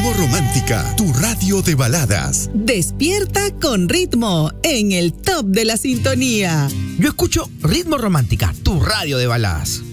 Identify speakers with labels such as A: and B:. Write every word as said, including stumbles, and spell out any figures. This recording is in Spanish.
A: Ritmo Romántica, tu radio de baladas.
B: Despierta con ritmo en el top de la sintonía.
C: Yo escucho Ritmo Romántica, tu radio de baladas.